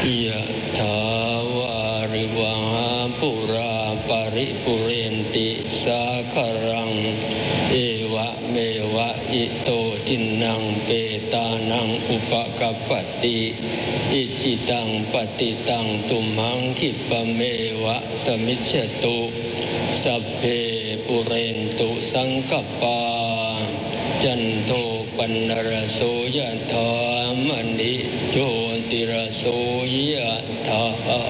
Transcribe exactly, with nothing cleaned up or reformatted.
ยะถาวาริวหาปุราปริปุเรนติสาคารังเอวะเมวะอิโตทินังเปตานังอุปกัปปติอิจิตังปฏิตังตุมหังคิปะเมวะสมิจฉตุสัพเพปุเรนตุสังกปาจันโทปนรโสยะถามณิโชติรโสยะถา